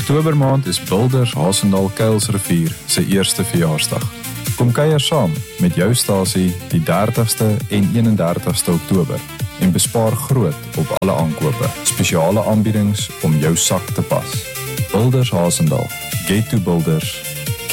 Oktobermaand is Builders Hasendal Kuilsrivier se eerste verjaarsdag. Kom kuier saam met jou stasie die 30ste en 31ste Oktober en bespaar groot op alle aankope. Spesiale aanbiedings om jou sak te pas. Builders Hasendal. Get to Builders.